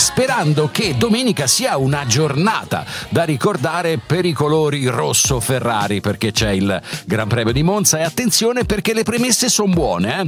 sperando che domenica sia una giornata da ricordare per i colori rosso Ferrari, perché c'è il Gran Premio di Monza. E attenzione, perché le premesse sono buone,